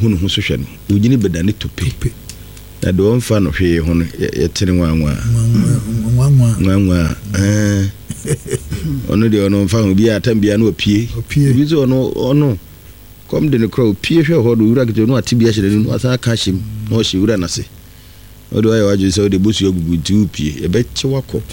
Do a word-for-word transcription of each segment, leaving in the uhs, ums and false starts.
hunu ho so hwe no ugini bedane tope na do mfa no hwe ho no yetene nwanwa nwanwa nwanwa eh ono de ono mfa ho bia atambia na opie bi zo ono ono kom de ne kro opie hwe ho do wura kete no atibia hye no asa ka hyem na o hye wura na se odo ayo waju se o de busu ogugu ti opie e be chewako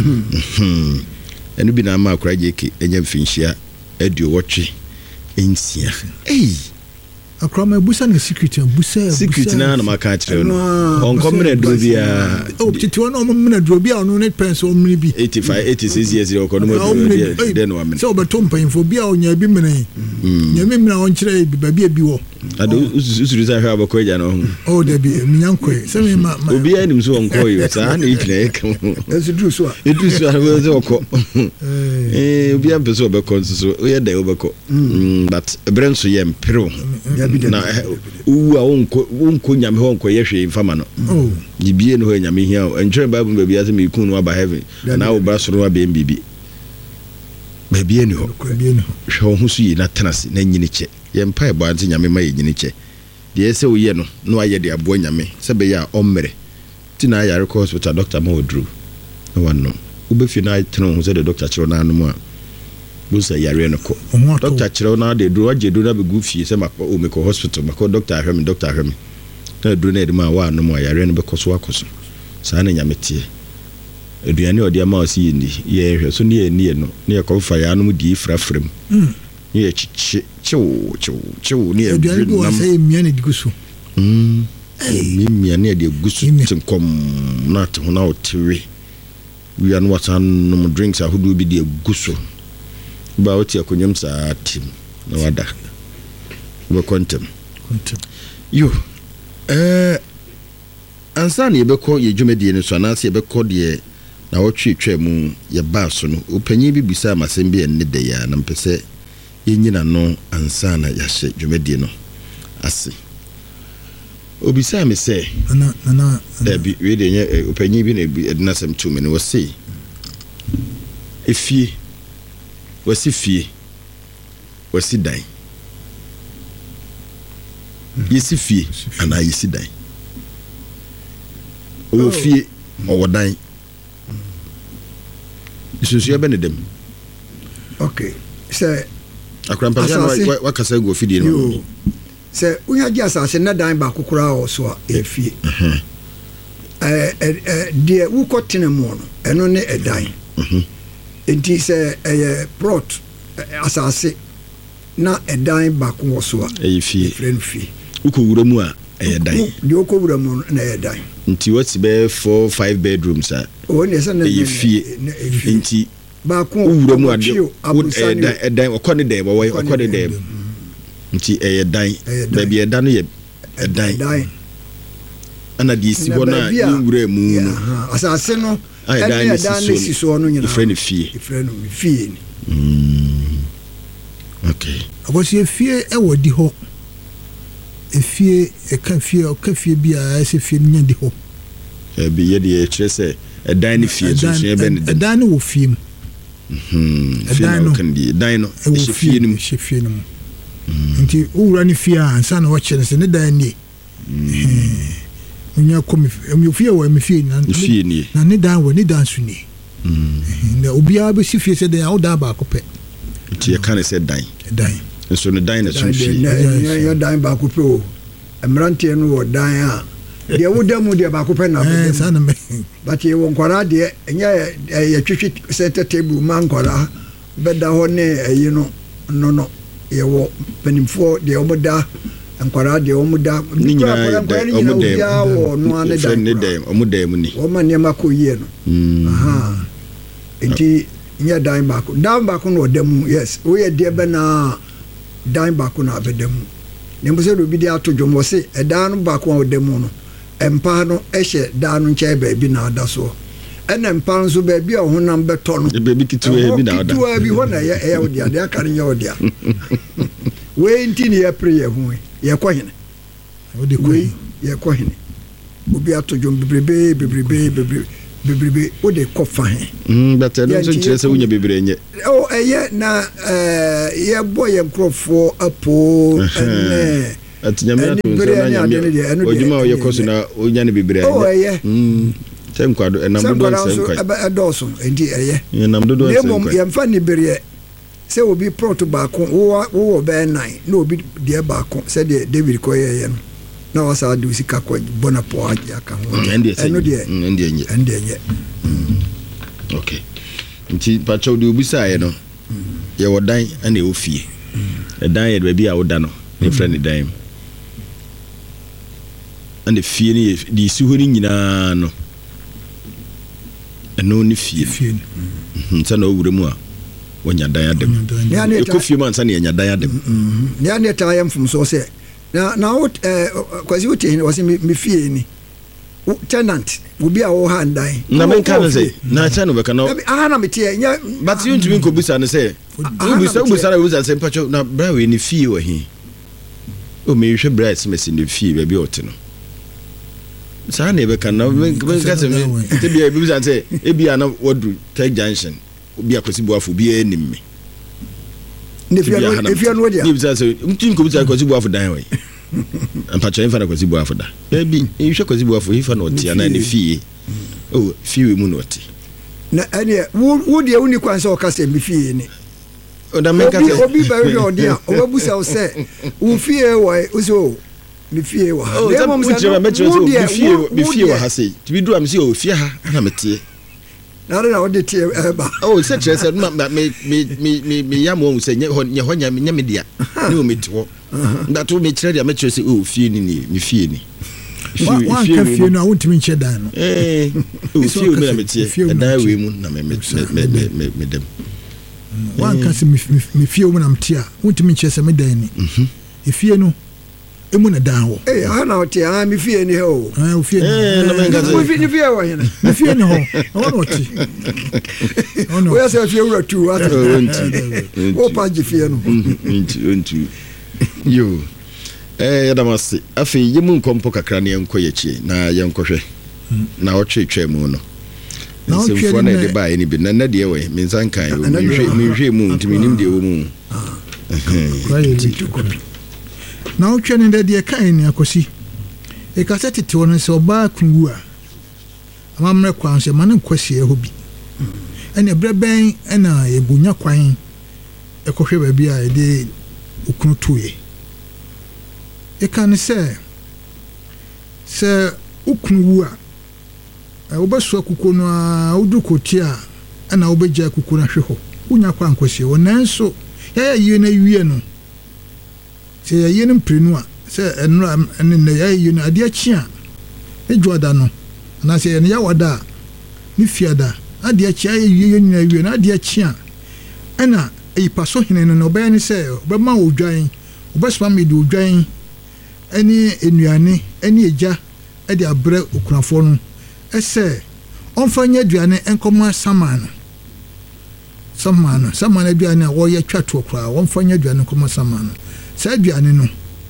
enu bi na ma akra jeke enya mfinhia adio wotwe ensia eh akrama busa na secret busa secret na na maka tire no on komre drobia o titi wona o mmena drobia ono ne pens o mmiri bi eighty-five eighty-six years o ko no drobia den o amena so beto mpan fo bia onya bi mena nyame mena on kire bi ba bia bi wo ado usuru za hwa abako ja no o da bi minyankwe se me ma obi anim so onko yo sa na ikina e kan esu dru so a edu so a we zo ko eh obi am peso obeko so o ye da obeko but ebrenso ye mpero na uwa wonko wonko nyame ho onko yehwe mfama no oh yibie no ho nyame hia entre bible ba bia se me kun no aba heaven na wo bra soro aba mbibi ba bia ni ho hwe ho so yi na tenase na nyini che ye mpa e bo ante nyame ma ye nyini che de ese wo ye no no aye de abo nyame se be ya ommere ti na ya record hospital doctor ma odru no wanno ubefi na teno ho se de doctor chiro na anu mu a busa yare no ko doctor chiro na de dro age dro na be gufie se makọ o meko hospital makọ doctor ahwemi doctor ahwemi na dro na de ma wa no mo yare no be koso akoso sa na nyametie aduane odi ama osi ndi ye hwe so ne ni no ne ko fa ya no di frafrem mm ye chichi chiu chiu chiu ne aduane go say mia ne digusu mm eh mia ne de gusu tinkom na to na otiwe wi anu watan no drinks ahudu bi de gusu ba oti akonyam sa tim na wada we kontem kontem yo eh ansa na yebekọ ye dwumedie ne so na se yebekọ de na wotwetwa mu ye ba so no opanyi bi bisa amasem bi enne de ya na mpese yenyina no ansa na ya hye dwumedie no ase obisa me se na na na da bi we de nye opanyi bi na edina sem tu me no wose efie wasi fie wasi dan yesi fie ana yesi dan o fie o dan isusu ya benedem okay se akrampa ya no wakasa go fie no se unya ji asase na dan ba kokora o so a efie eh eh de ukotene mu no eno ne edan mhm enti se eh prot asase na edan ba ko so a efie friend fie uko wura mu a edan de uko wura mu na edan nti what's be four five bedrooms a o ne se na efie nti ba ko wura mu a edan edan okone dem wo okone dem nti edan ba bi edan no ye edan ana di si bona ni wura mu no asase no edan si so no nyina friend fie friend fie ni mm okay akosi efie e wodi ho efie e kan fie o kan fie bia ese fie nya di ho e bi ye de kire se edan ni fie so so e ben edan ni wo fie mu mhm fie no kan di edan no e fie ni mu e fie ni mu nti owura ni fie ansa na wo kire se ne dan ni nya komi mi fie wo mi fie na fie ni na ne dan wo ne dan su ni mhm na obia be si fie se dan o da ba ko pe nti e kan se dan dan so ne dan na so fie ya dan ba ko pe o emrante no wo dan a de wo da mu de ba ko pe na eh sana me but ye wo nkwara de nya ya twetwe set table man nkwara be da ho ne ayi no no no ye wo penimfo de o da nkwara de o da ni nyina o mu de ya wo no ane da ni de o mu de mu ni o ma ne ma ko yie no aha enti nya dan ba ko dan ba ko no da mu yes wo ye de be na dan ba ko na be da mu ne mo se do bi de ato dwom wo se e dan ba ko o da mu no empa no ehye dan no nche ba bi na da so ena empa nso ba bi a honam beto no be bi kitu e bi na da kitu e bi ho na ye e o dia de aka ne ye o dia we nti ne ye pre ye hu ye ko hene o de ko ye ko hene obi ato dwom bebrebe bebrebe bebrebe bebrebe o de ko fa he mm but no so nche se wunya bebre nye o eye na eh ye boy enkrofo apo ene atinyame ato so na nyame odwuma o yekoso na onya ne bebre oh eye mm tenkwado enam do nsenkwa edoso enti eye enam do do nsenkwa ye mfa ni bere se obi prot baako wo wo be nine na obi de baako se de David koye ye no na wasa de usika kwa bona po aja ka ho eno de ndi enye ndi enye okay nti pacho de obisa ye no ye wodan ana ofie edan ye be bia woda no ne friend dan and the fie ni di si ho ni nyina no eno ni fie fie nsa na owure mu a wonya dan adem e ko fie man nsa na nya dan adem ne ane ta yam fum so se na na what eh kwazi uti wasi mi fie ni tenant obi a wo ha ndan na men kan say na cha no be kan aha na metie nya but you ntumi ko bisa ne say ubisa ubisa na ubisa say pacho na bra we ni fie wa hi o me hwe bra smesi ni fie be bi ote no sa na be kan na men ka say me te bia bi bisa say e bia na wadu tag junction obi akosi buafo bi enim me ne fie no e fie no dia ni bisa say ntumi ko bisa akosi buafo dan we ampacho enfa na kwasi buafo da ebi ihwe kwasi buafo hifa na otia na ne fie oh fie mu no oti na ane wo de uni kwanse o kase mi fie ni o da men kase obi ba ri odia o ba busa o se wo fie wa o so mi fie wa de mo msa no wo de fie mi fie wa ha sei tibi du am se o fie ha na metie na na o de tie e ba oh se tre se me me me me ya mo se nye ho nya me dia ni o metwo ndato me kire dia me kire se o fie ni ni mi fie ni wa ka fie no a wontimi nche dan no eh o fie me na metie dan we mu na me me me me dem wa ka se me fie mu na mtie a wontimi nche se me dan ni mhm e fie no emu na dan ho eh ha na otie ha mi fie ni ho eh o fie ni eh na men ga se fie ni fie wa hena me fie ni ho o no ti o no we se fie wura tu wa o pa ji fie no nti nti yo eh ya damasi afi yemu nkompo kakra ne enko yechi na yenkohwe na otwetwe mu no na otwe na de ba ni bi na na de we minsan kan yo mi hwe mu ntimi nim de wo mu na otwe ne de kan ni akosi e ka setete won se oba kunwu a amamre kwan se man nkwasi eho bi ene breben ena ebunya kwan ekohwe ba bi a e de okunu tuye e kan se se ukunu a obaso akuko no a udukoti a ana obeja akuko na hwe ho unya kwa nkwasi wo nanso ya yi na wie no se ya yi no prenu a se eno ene na ya yi no ade achi a ejuada no na se ya wada ni fiada ade achi a yi yi nyina wie na ade achi a ana eyipaso hene no oba ni se obema odwan obesma me de odwan ani enuane ani eja e de abre okunafo no ese onfanya aduane enkoma samano samano samano aduane wo ye twato kra onfanya aduane enkoma samano sa aduane no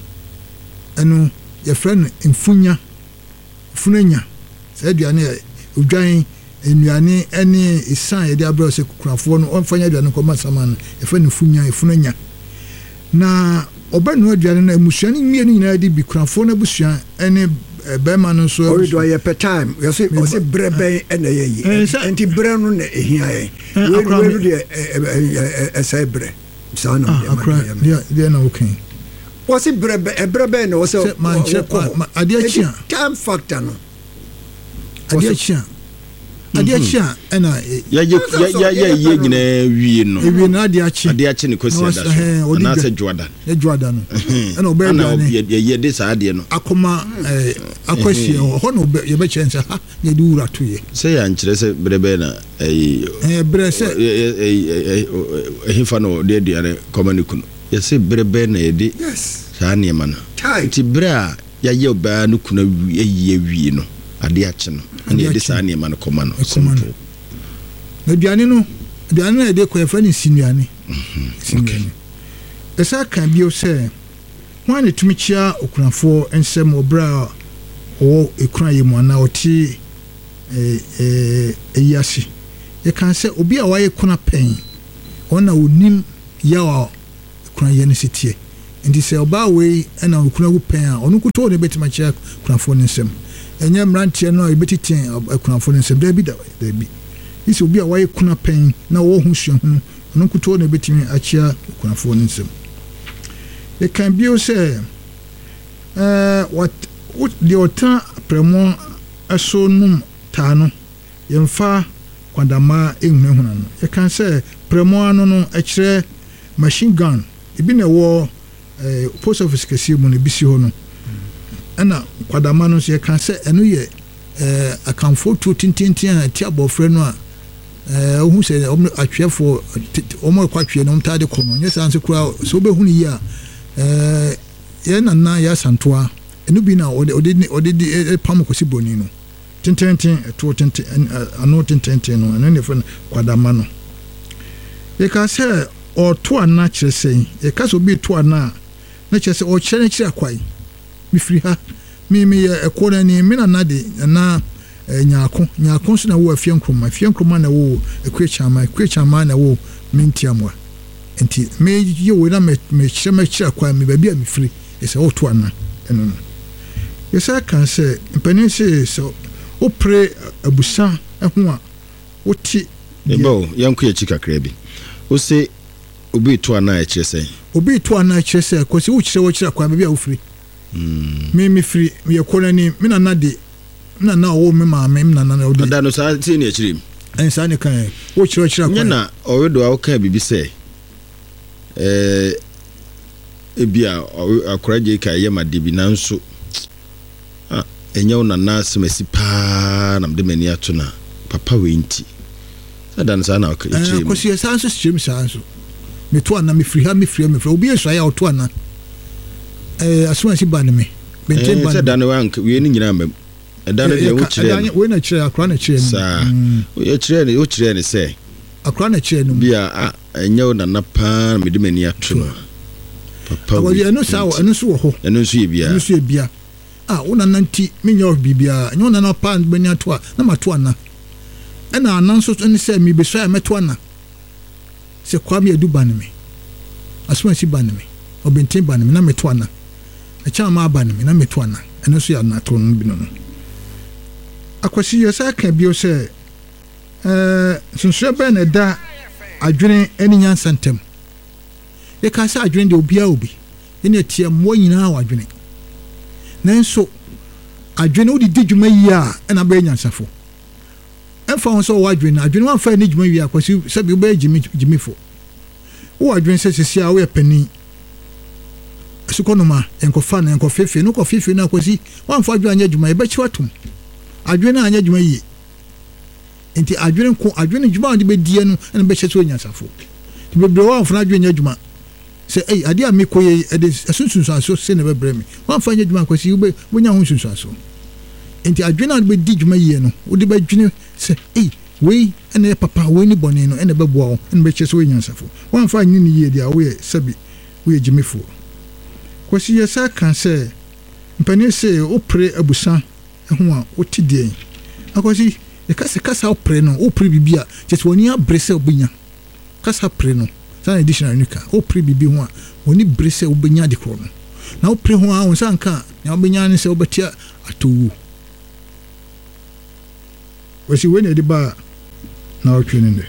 eno ye friend mfunya funanya sa aduane odwan enuane ani isan ye de abre ose okunafo no onfanya aduane enkoma samano ye friend mfunya funanya na obanu aduane na emusuane nwie ni nyina di bi kunafo na busua ene bema no so o do ye per time you say o say brebe ene ye yi enti bre no na ehia ye we we de e say bre sana ya ya na okay o say brebe e brebe no o say manche ade achia time factor no ade achia ade achia ena ya ya ya ya ye nyina wie no wie na ade achi ade achi ne kosi da so na se juada e juada no ena obe na ye ye de sa ade no akoma eh akwasi ho no ye be chense ha ye di wura to ye se ya nkire se brebe na eh eh bre se eh eh fa no de de komaniku no ye se brebe na ye di yes sa ne ma no ti bra ya ye oba no kuna ye wie no ade achi no ani de sa ne ma no koma no simple na duane no duane na de ko efa ni sinuane okay esa kan bio se wan etumichia okunafo ensem obra o ekuna yemu ana oti eh eh eyasi ye kan se obi a waye kuna pen ona onim yawa ekuna ye ne sitie nti sɛ ɔbaa wei ɛna okuna wo pɛn a ɔno kuto ne betima kyerɛ kunafo ne nsɛm ɛnyɛ mmeranteɛ no a ebetiti kunafo ne nsɛm daabi daabi isi obi a wɔyɛ kuna pɛn na wɔho sua ho ɔno kuto ne betimi akyia kunafo ne nsɛm it can be say uh what the ota premo aso num ta no yemfa kwadama ehunahuna no you can say premo ano no akyerɛ machine gun ebi na wo eh post office kesi mu no bisi ho no ana kwadama no so you can say eno ye eh akamfo to tintintin a ti abofre no a eh ohu se atwefo omo kwatwe no mtade ko no nyesa nse kura so be hunu yi a eh ye na na ya santoa enu bi na ode ode ode pam ko si boni no tintintin to tintin ano tintintin no eno ne fo kwadama no ye ka se o to ana kire sen ye ka so bi to ana na kire se o kire kire akwai mi firi ha mi mi ye ekona ni mi na na de na nyaako nyaako so na wo afie nkroma afie nkroma na wo ekwechama ekwechama na wo mintiamwa enti me ye wo na me me kire me kire akwai me ba bia me firi e se o to ana eno no ye sa kan se mpanin se so o pre abusa eho a wo ti ebo yanku ye chika krabi o se obi to ana e kire se obi to ana kire se ko se wo kire wo kire akwai me bia wo firi mm me me firi me yakona ni me na na de na na wo me ma me na na na odi da no sa ti ni akiri en sa ni kan wo kire kire akwai na o do a ka bibi se eh ebia akoraje ka ye ma debi nanso ah enya una na semasi pa na mde mani ato na papa we nti da no sa na o ka akiri ko si sa so stream sa so me to ana me firi ha me firi me firi obi eso ya o to ana eh asuma si ba ne me benten ba ne da no wank we ni nyina mam da no de wo kire we na kire akra na kire sa we kire ne wo kire ne se akra na kire no bia ah enya una na pa me de mani ato no papa we eno sa eno so wo ho eno so ye bia eno so ye bia ah una nanti me nyo bibia nyo na na pa mani ato a na mato ana ena anan so ni se mi be so ya meto ana se kwa me edu ba ne me asuma si ba ne me obenten ba ne me na meto ana e cha ma ba ne me na meto ana eno so ya na to no bi no akwasi ye sa ka bi o se eh sunso be na da adwene eni nyansa ntem ye ka sa adwene de obia obi ene tie mo nyina wa adwene nanso adwene odi didwuma yi a ena ba nyansafo enfa won so wa adwene adwene wan fa ni dwuma yi akwasi sabi oba jimi jimi fo wo adwene se sisi a wo ye pani asukonoma enkofa na enkofefe no kofefe na akwasi wan fa adwene anya dwuma e ba chiwatum adwene anya dwuma yi enti adwene ko adwene dwuma de be die no ena be hyeso nyansafo ti be bre wan fa adwene anya dwuma se ei ade a me koye ade asunsun so se ne be bre me wan fa anya dwuma akwasi wo be wonya ho sunsun so enti adwene be di dwuma yi no wo de be dwene se ei we ene papa we ni boni no ene be boa wo ene be hyeso nyansafo wan fa nyi ni yi dia wo ye sabi wo ye jimefo kwasi ye sa kan se mpani se o pre abusa ho a o ti die akwasi e kasa kasa o pre no o pre bibia chese woni abrese obunya kasa pre no san additional nika o pre bibi ho a woni brese obunya de kro no na o pre ho a won san ka na obunya ne se obetia atowu wasi we ne de ba na o twene ne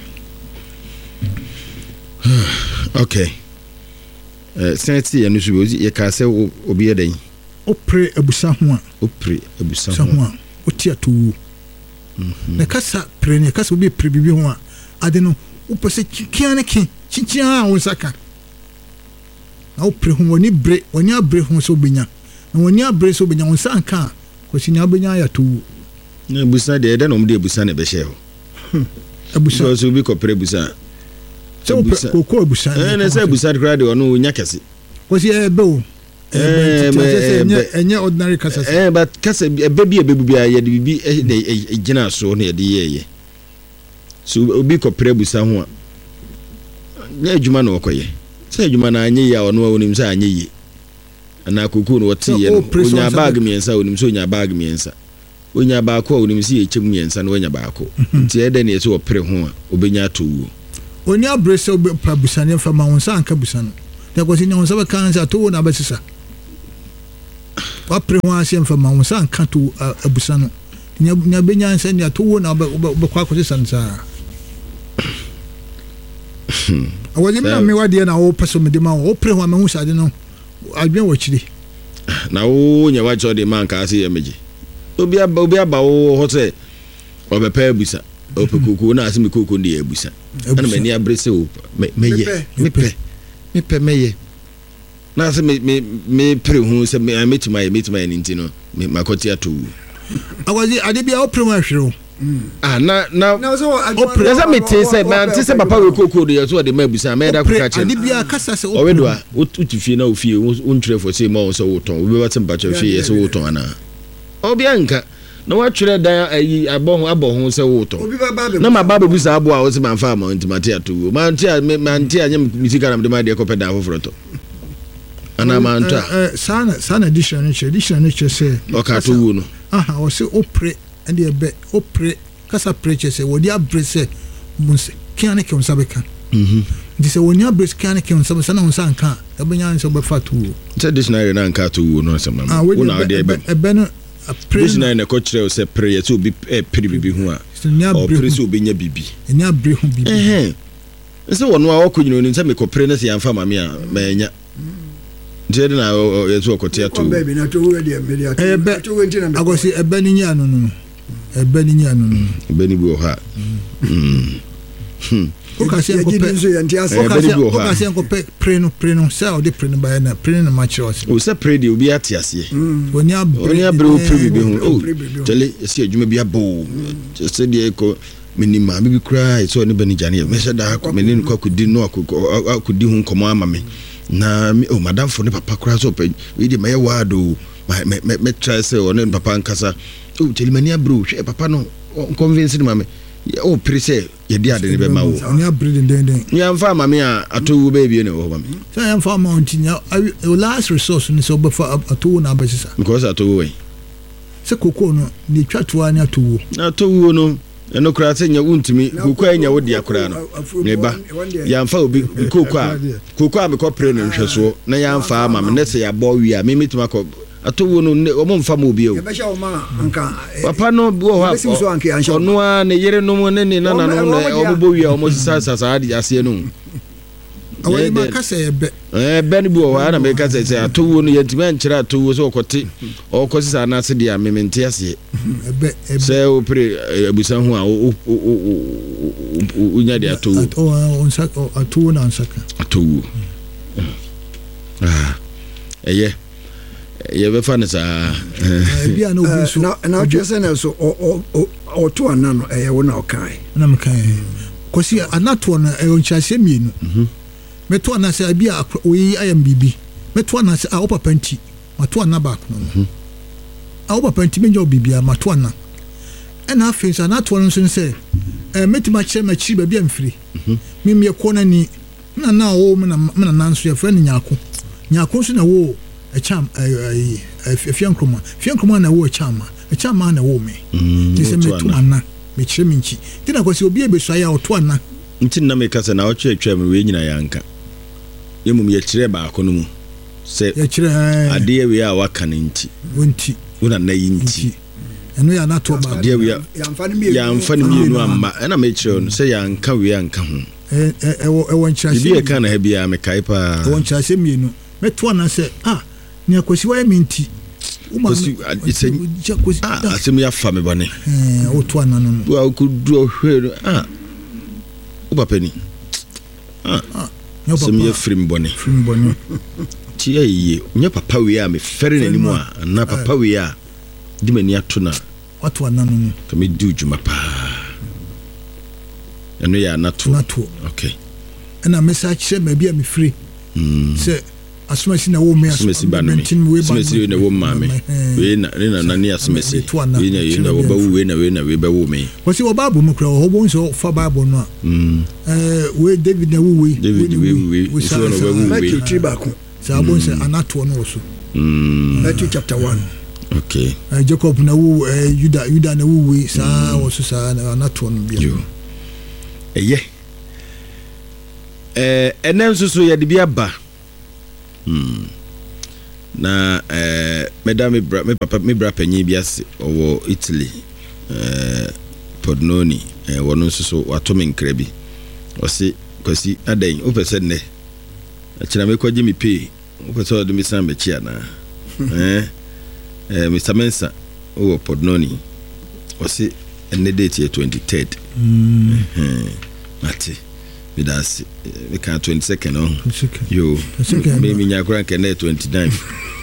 okay eh senati ya nusu ozi ye ka se obi eden o pre abusa ho a o pre abusa ho a o ti atowu mhm na kasa pre ne kasa obi pre bibi ho a ade no o pese kiane ki chichia a won saka na o pre ho woni bre woni abre ho so benya na woni abre so benya won sanka ko sinya benya ya towu na abusa de ede no mo de abusa ne be hye ho abusa so bi ko pre abusa so ko ko abusa eh na se abusa de kra de ono nya kese ko si ebe o eh enye ordinary kasa eh but kasa ebe bi ebe bia ye de bibi e gina so na ye de ye so obi ko pre abusa ho a na adwuma na okoye se adwuma na anye ya ono wonim se anye yi ana koku no wote ye no onya bag miensa wonim se onya bag miensa onya ba ko wonim se ye chem miensa na onya ba ko nti ede na ye se opre ho a obenya towu onya brese obi pa busane fa ma won san ka busano da ko si nyon so be kan sa to na besisa wa pre ho ase mfa ma won san ka to abusa no nya nya benya nsa nya to na be kwa ko san sa awadi na me wade na wo peso me de ma wo pre ho ma hu sade no adwen wo chiri na wo nya wa cho de man ka ase yemeji obi aba obi aba wo ho se obepa abusa opekuku na ase me kuku ndi abusa ana me ni abrese wo meye mepe mepe meye na ase me me me pre hu se me metima ye metima ye nti no me makoti ato awadi ade bia wo pre ho ahwero ah na na na so opre esa me te se man te se papa we kuku de so de mabusa me da ku ka che ade bia kasa se o wedo a utifie na ofie untwere fo se ma wo so wo ton we ba tempa che fie se wo ton ana obi anka na wa twere dan ayi abo ho abo ho se wo ton na ma baba busa abo a wo se man fa ma ntimate ato man ti man ti anyam misika na de ma de ko peda foforo to ana man ta eh sana sana edition edition ne che se o ka to wo no aha o se opre and the be opre kasa preacher say wo dia brese munse kiane ke unsa beka mhm di say wonya brese kiane ke unsa sana unsa nka da benya nso be fatu say dictionary na nka to wo no sama wo na de be e be no dictionary na ko kire o say prayer so bi e piri bibi hu a o piri so be nya bibi nya bre hu bibi eh eh so wono a wo konyino ni say me ko pray na say amfa mame a manya jere na yeso okotia to baby na to we de media to we ntina agosi ebe ni nya no no ebe ni nya no no ebe ni bo ha mm o ka se ko pe o ka se ko pe preno preno sa o de preno ba na preno ma chiro o se pray de obi ate ase oni abre oni abre o pray bi hu o tele ese adwuma bi abo se de ko minima bi kura so ne bani jane me se da ko menini ko akudi no akudi hu nkomo ama me na o madam for ne papa kura so pe we de maye wado me me me try say o ne papa nkasa o tell mani abro hwe papa no convince me me o prese ye dia de be ma wo oni abro den den ya mfa mame a atowu baby ne wo ba me say ya mfa ma ontinya o last resource ni so be fa atowu na abesisa because atowu we se kokoo no ni twatoa ni atowu atowu no eno kura se nya untimi kokoo anya wo dia kura no ne ba ya mfa obi kokoo a kokoo a me ko pre no nhweso na ya mfa mame ne se ya bo wi a me mituma ko atowo no o mo mfa mo bi o papa no bo ha ono a ne yere no mo ne ne na na no o bo wi a o mo sasa sa adi ase no awai ma kasa ebe eh ben bi o ha na me kasa se atowo no yantima nkyira atowo so okote o ko sisa na ase dia me mente ase ebe ebe se o pre abusan ho a o o nya dia atowo o on sa atowo na nsaka atowo ah eye ye be fa ne sa bia na obi so na na twese na so o o o to anano e wo na okai na mkai kosi anato na e onchase mienu mhm meto na se bia oyi ayam bibi meto na se a o papa nti mato na back no mhm a o papa nti menjo bibia mato na e na afi sa anato no so se e metima kire ma kire ba bia mfiri mhm mimie ko na ni na na o me na me na nanso ye fa ni nyako nyako so na wo a cham ai fiankroma fiankroma na wo chama a chama na wo me dise me to ana me kire me nchi tina kwasi obi ebeso ya oto ana nti na me kasa na o twa twa me we nyina yanka yemum ye kire ba akono mu se ye kire ade we a waka ne nti wonti wona na yinti eno ya na to ba ade we ya mfa ne mienu amma na me kire no se yanka we yanka ho eh eh e won kire se bi e kana ha bia me kai pa won kire se mienu me to ana se ah ni akosi wa minti uma ise ah asem ya fa me bane eh o to ana no wa ku du hwe ah o ba pani ah asem ya frim bone frim bone ti ayi nya papa we a me fere na nimu a na papa we a di mani ato na o to ana no ka me du juma pa eno ya nato nato okay na message se ma bia me free mm se asumasi na wo me asumasi ba no asumasi na wo ma me we na na na ni asumasi we na we na wo ba we na we na we ba wo me wasi wo bible mu kra ho bo nso fa bible no mm eh we David na wo we David we we we so no ba wo we Matthew three back sa bo nso anato no so mm Matthew chapter one okay eh Jacob na wo eh Judah Judah na wo we sa wo so sa anato no bia eh eh enenso so ya de bia ba mm na eh meda me bra me papa me bra panyi bi ase owo Italy eh Podnoni eh wono nso so wato me nkra bi osi kwasi adan o pese ne akira me kwaje me pay o pese o do me san be chia na eh eh Mister Mensa o Podnoni osi ene date ye twenty-third mm eh mate bidasi we can twenty-second on yo me me nyakura nke na twenty-ninth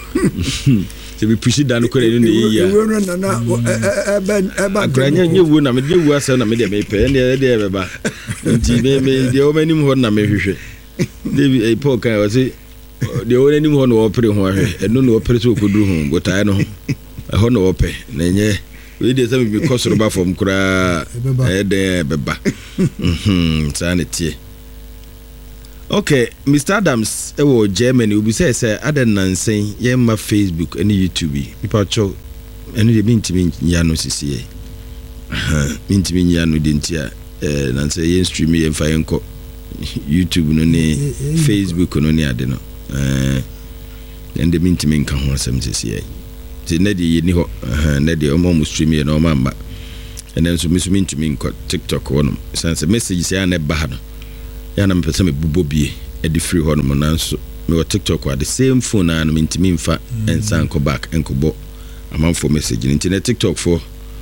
se bi pushi dan ko ne ne ya we no na na eba eba agranya nyewu na me de wu asa na me de me pe ne de be ba nti me me de o manim ho na me hwehwe de e Paul kan o se de o manim ho no o pere ho ahwe eno no o pere so koduru ho botae no ho no o pe na nye we de some be cause roba from kura e de beba mhm sanity. Okay, Mister Adams ewo Germany obi say say adan nansen ye ma Facebook and YouTube ipa cho eno de bintimi nya no sisi ye aha bintimi nya no de ntia eh nansen ye stream ye fa yenko YouTube no ne Facebook no ne ade no eh ende bintimi nka ho asem sisi ye ti na de ye ni ho aha na de o mo stream ye no ma ma enen so misumi ntimi nko TikTok wono sense message say na ba ha no ya na mpesa me bubobie e di free ho no mo nanso me o TikTok wa the same phone na no ntimi mfa ensan ko back enko bo amanfo message ni internet TikTok for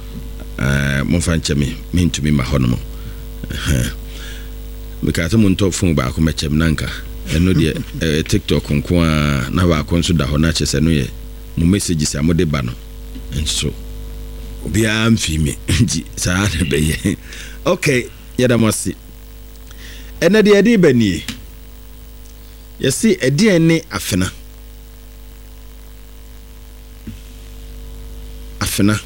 eh mo fa nche me me ntumi ma ho no mo eh me ka tamo nto phone ba ko mechem nanka eno de TikTok nko a na ba ko nso da ho na chese no ye mo message si amode ba no enso obi am fi me nji sa na be ye okay yada masi ena de edi banie yesi edi ene afena afena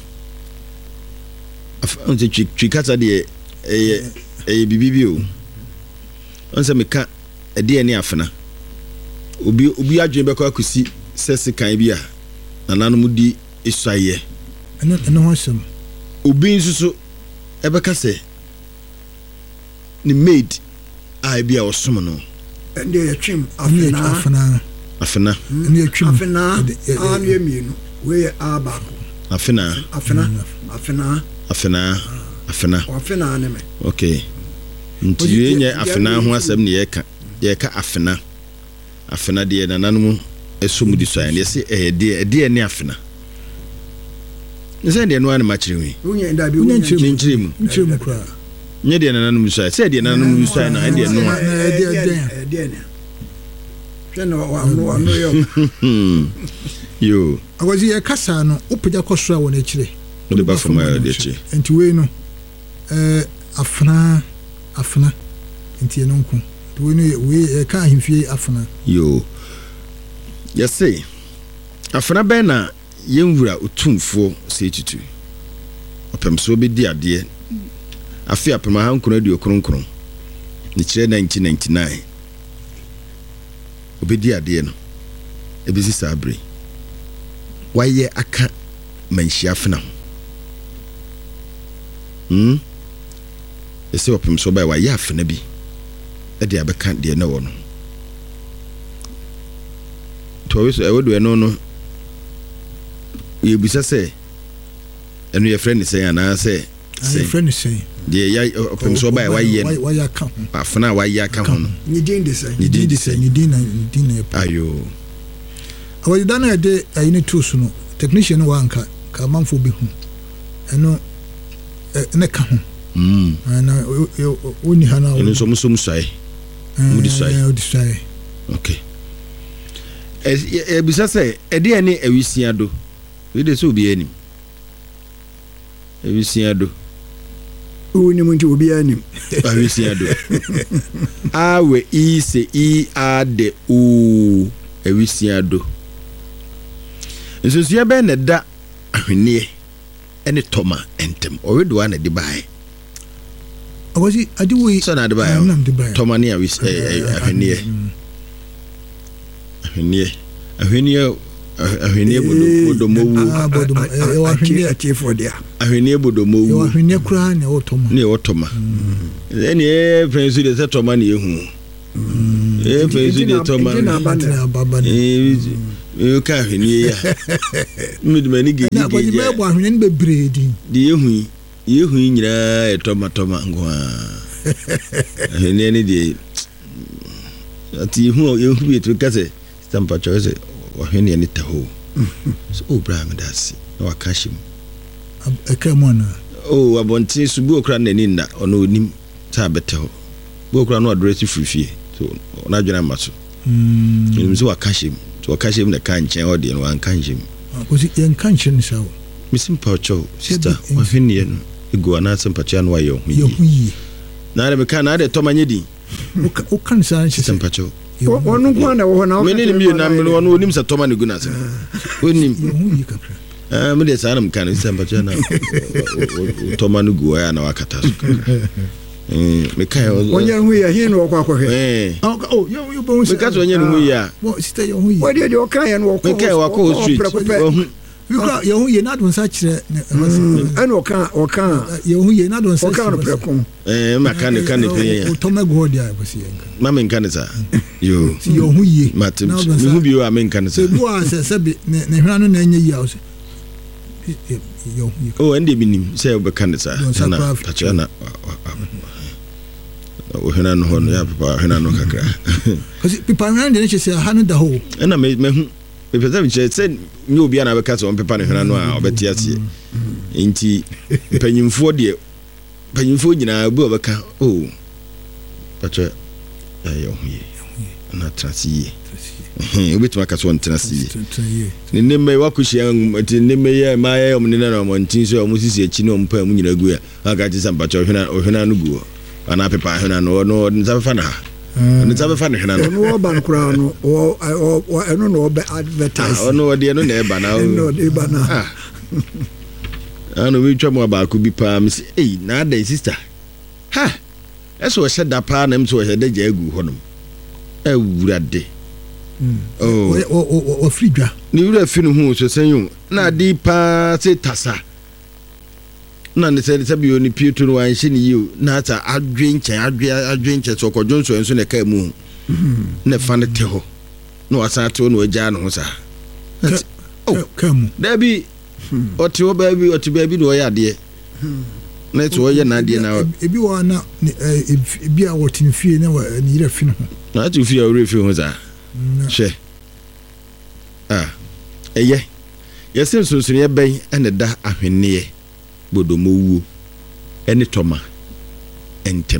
afena onse twikata de eh eh bibibi o onse meka edi ene afena obi obi adwen bekọ akusi sese kan bi a nananum di isuaye eno eno hosem obi nsuso ebeka se ni maid I be our summon. And they are trim afena afena afena and they trim afena and you mean we are back afena afena afena afena afena afena aneme okay nti yenye afena ho asem ne yeka yeka afena afena de na nanum esum di so ya ne se eh de de ne afena nse de no an ma kire wi unye nda bi unye nkire mu nkire mu kra nye de nananum musa se de nananum musa na de no a de de de ne hwena wa no no yo yo agozi e kasa no upeja kosura wona kire de ba fama de chi enti we no eh afna afna enti no nko we no we e ka ahimfie afna yo yesi afna ben na yenwura otumfo se tutu opemso be di ade afi apema hankro adi okronkron ni kire nineteen ninety-nine obedi ade no ebisi sabre waye aka manhia afna hm ese opemso ba waye afna bi e de abeka de na wo no to we so e wodo eno no ye bisa se eno ye friend say ana say say friend say de ya opemso ba waye no waye aka afna waye aka ho no ni din de say ni din de say ni din na din na ayo awadi dana ya de ayini tools no technician wa anka ka manfo bi hu eno ne ka ho mm na oni hana eno so muso musai mudi sai mudi sai okay e bisa se e de ani awisia do we de so obi anim awisia do oni munti obi anim awisia do awe i se i a de o awisia do nsusu be na da ahwenie ene toma entem oredo ana de bae awozi adiwe so na de bae toma ne awis ahwenie ahwenie ahwenie ahwenie bodo bodo mowu ah bodo e ahwenie achefo dia ahwenie bodo mowu e ahwenie kura ne otoma ne otoma ene e prince de toma ne ehu eh fe so de to ma eh you ka hwini ya mid mani gi na ko di me bo ahwene ne bebre din di yehu yehu nyira e to ma to ma ngwa hwini ne di ati hu yehu bi to ka se stampa choice ahwene ne taho so obra me dasi na wakashim ekremona oh abonti subu okra na ni na ono onim ta beteho bu okra no address frifie so na dwena maso mm nim so wakashim so wakashim na kan chen odi no an kanjim ko si en kanchen sawo misim pacho sister wa fini no ego na sem pacho no ayo hu yi na de ka na de to manyedi o kan san sem pacho onu kwa na wo na me ni mi na me no onim se to ma ne guna se onim hu yi kakra ah me de sanam kan sem pacho na to ma no gu ya na wakata so eh me kai onye hu ya hin wo kwa kwa he eh oh yo yo bon me ka so onye hu ya bo sister yo hu yi wo de de o kan ya no me kai wa ko street Yuka yo hu ye na don sa kire ana o kan o kan yo hu ye na don sa o kan preko eh makane kane pe ya o to mago dia ko si enka mama nkane sa yo si yo hu ye matem me hu bi o amen nkane sa se bo a se se bi ne hwana no na enye yi a o se yo hu ye oh ende binim se o be kane sa na tacha na o hena no ho ya papa hena no kakra kasi pipa hwana de ne che se ha no da ho na me me hu me pesa bi che se ni obi ana be ka so on pepa ne hena no a obeti ase enti panyimfo de panyimfo nyina obi obeka oh tacha ya hu ye na trasi ye obi tuma ka so on trasi ye ne ne me wakuhia ne me ye ma ye om ne na mo ntin so om sisi echi no mpa mu nyina gu ya aka ti samba cho hena o hena no gu ana pepa hena no no nzafa na ne sabe fa ne hena no no ban kura no o o eno no be advertise ono de no na e ba na no de ba na ano wi twa mo ba ku bi pa mi say eh na da sister ha eso o sheda pa na mi so o sheda ja agu honom e wurade oh o o fridwa ni wura fi no hu so senyu na di pa se tasa na ne se se bi oni pietu no an hye ni yi na ta adwen chen adwe adwen chen so kojo nso enso ne ka mu ne fa ne te ho no asa to no agya no ho sa oh kam da bi oti wo ba bi oti ba bi no ya de na to ye na de na ebi wa na ebi a wotin fie na wa ni ra fi no na tu fie a wo fi ho sa she ah eye yesem sunsun ye ben ene da ahwenne bodomowu ene toma entem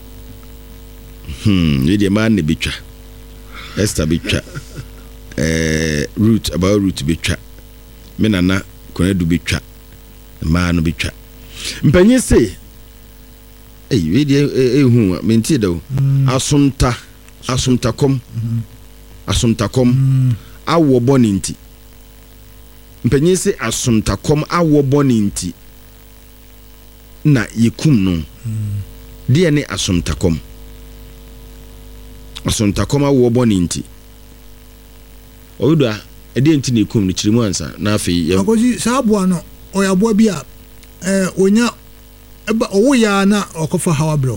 hmm ye de man ne bitwa Esther bitwa eh root about root bitwa me nana kone du bitwa ma no bitwa mpanyi se eh we de ehu menti do asumta asumta kom asumta kom awo boninti mpanyi se asumta kom awo boninti na yekum no de ne asumta kom asumta kom awo boninti oda ede nti ne kum ni chirimu ansa na afi akoji saabo no oyabo bi a eh onya eba owo ya na okofa hawabro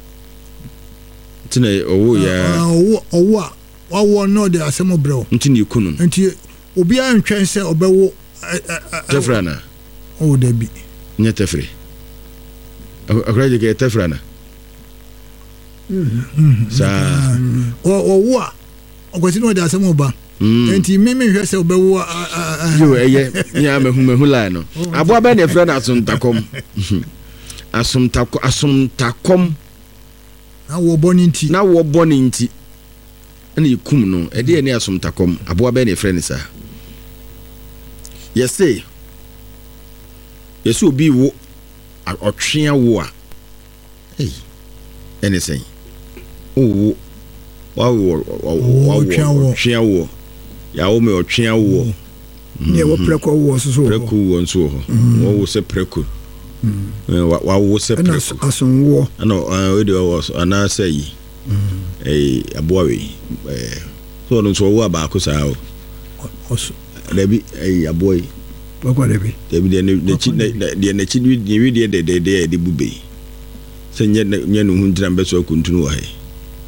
tina owo ya owo owo a wawo no de asemo bro nti ne kunu nti obi a ntwen se obewo tefrana o da bi nya tefre akraje ke tefrana mhm sa owo a okwesi no de asemo ba enti meme hwe se obewo yo eye nya mehu mehu la no abo ba ne frana asumtakom asumtakom asumtakom na wo boninti na wo boninti na yikum no e de ne asumtakom abo ba ne frana sa yese yesu obi wo otwea wo a eh anything o wa wo wa otwea wo ya wo me otwea wo ne wo preko wo so so preko wo nso ho wo wo se preko wa wa wo se preko asun wo ana we de wo ana say eh aboawe eh so no so wo ba ko sa o oso debi eh aboy bakwa debi debi de ne chi de ne chi de wi de de de de bube se nye nye no hundra mbeso akuntunu wa he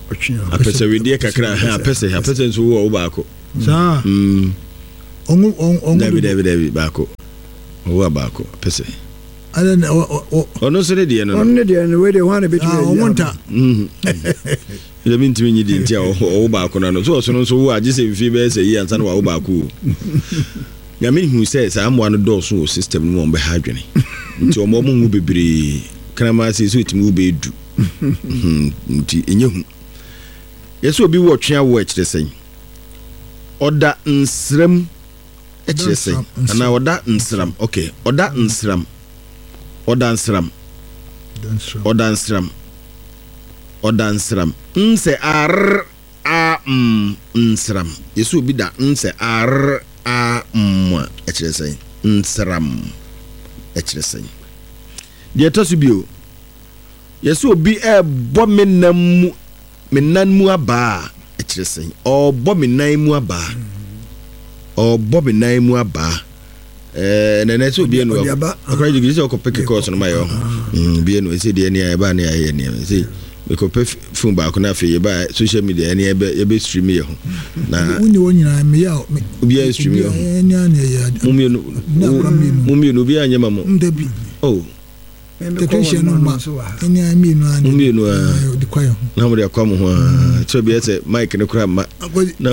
apese wedie kakra ha apese apese nso wo baako saa mm ongu ongu David David David baako wo baako apese ale o ono sere die no ono die no we de wan be ah o monta mhm ile binti minyi di ntia wo baako na no so so no so wo age se mfi be se yi ansa na wo baako ya me hu se sa amwa no do so system no mo be ha dwene nti o mo mo hu bebre krama se so itimi wo be du nti enye hu yeso obi wo twea wo akire sen oda nsram akire sen ana oda nsram okay oda nsram oda nsram oda nsram oda nsram nse ar a m nsram yeso obi da nse ar a m akire sen nsram akire sen de tosu bio yeso obi e bo menam menan mu aba akire sen o bo menan mu aba o bo menan mu aba eh na na so obi enu akra jigi se ko pick course no mayo mm bi enu se de eni e ba na ye ni se me ko pe phone ba ko na fe ye ba social media eni e be e be stream ye ho na uni wonyina me ya obi e stream ye ho eni an ye ya mumie no mumie no bi anya mamo ndabi oh technician no ma eni ami no an mumie no di kwayo na mo de akwa mo ho so bi ese mic ne kura ma na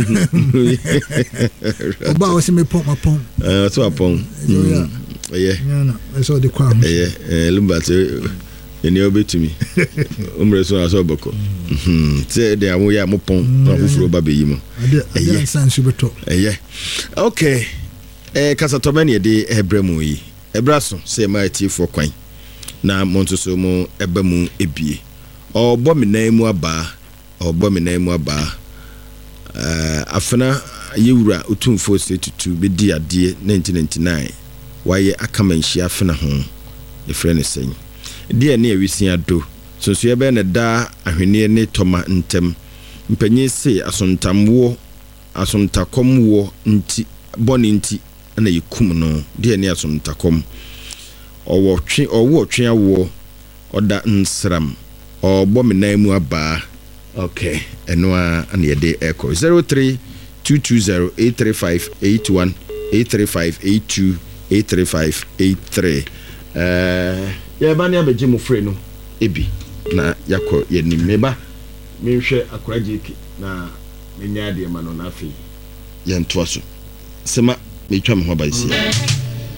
oba o se me pon ma pon eh so apon eh na so di kwa eh eh lumbate eni obetumi umre so aso boko mhm te de awo ya mo pon na fufuro ba beyi mo eh sansu beto eh okay eh kasa to mani de ebremu yi ebraso se ma ti for kwan na monto so mo eba mu ebie obo me nan mu aba obo me nan mu aba eh afena yewura otumfo state two be di ade nineteen ninety-nine waye akamanhyi afena ho e frɛ ne sen die ne awisia do so so ye be ne da ahwene ne toma ntem mpanyi se asontamwo asontakomwo nti boni nti na yikum no die ne asontakom owo twe owo twe awo oda nsram obo me nan mu aba okay eno a na ye de echo zero three two two zero eight three five eight one eight three five eight two eight three five eight three eh ya ba ne abeje mo frɛ no ebi na yakɔ yeni meba menhwɛ akorageki na menya de ma no na afi ye ntoa so sema metwa me ho ba isi